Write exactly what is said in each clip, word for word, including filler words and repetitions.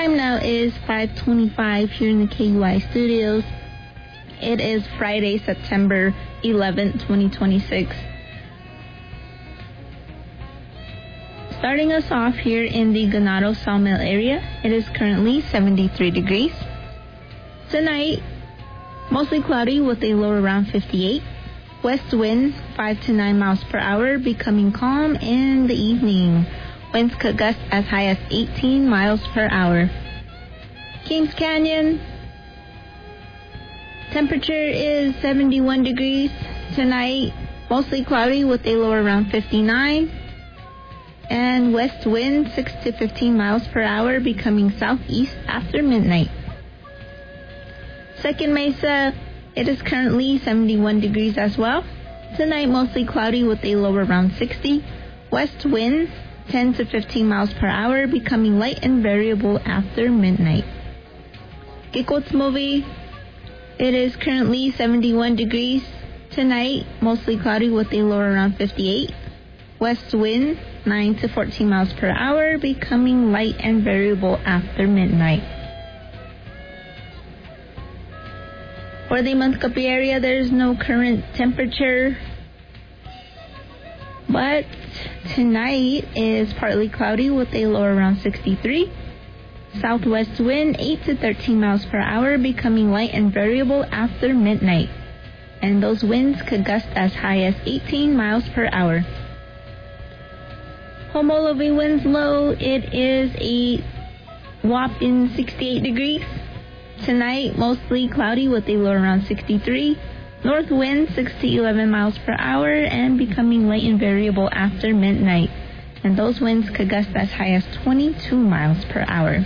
time now is five twenty-five here in the K U I studios. It is Friday, September eleventh, twenty twenty-six. Starting us off here in the Ganado Sawmill area, it is currently seventy-three degrees. Tonight, mostly cloudy with a low around fifty-eight. West winds five to nine miles per hour, becoming calm in the evening. Winds could gust as high as eighteen miles per hour. Kings Canyon, temperature is seventy-one degrees. Tonight, mostly cloudy with a low around fifty-nine. And west wind six to fifteen miles per hour, becoming southeast after midnight. Second Mesa, it is currently seventy-one degrees as well. Tonight, mostly cloudy with a low around sixty. West winds ten to fifteen miles per hour, becoming light and variable after midnight. Gikotsmovi, it is currently seventy-one degrees. Tonight, mostly cloudy with a low around fifty-eight. West wind nine to fourteen miles per hour, becoming light and variable after midnight. For the Montgomery area, there is no current temperature, but tonight is partly cloudy with a low around sixty-three. Southwest wind eight to thirteen miles per hour, becoming light and variable after midnight. And those winds could gust as high as eighteen miles per hour. Homology winds low, it is a whopping sixty-eight degrees. Tonight, mostly cloudy with a low around sixty-three. North wind six to eleven miles per hour and becoming light and variable after midnight. And those winds could gust as high as twenty-two miles per hour.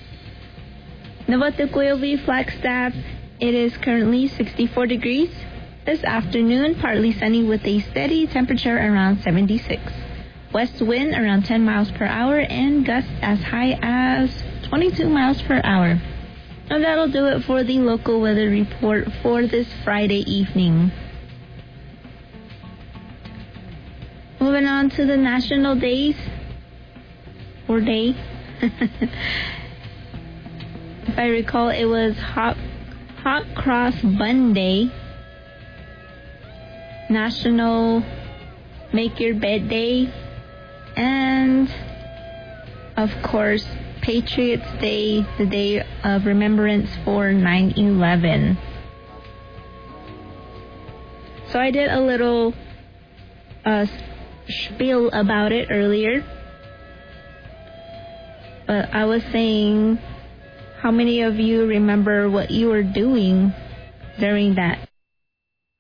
Novotny, Flagstaff, it is currently sixty-four degrees. This afternoon, partly sunny with a steady temperature around seventy-six. West wind around ten miles per hour and gusts as high as twenty-two miles per hour. And that'll do it for the local weather report for this Friday evening. Moving on to the national days, or day. If I recall, it was Hot, Hot Cross Bun Day, National Make Your Bed Day, and, of course, Patriots Day, the day of remembrance for nine eleven. So I did a little uh, spiel about it earlier. But I was saying, how many of you remember what you were doing during that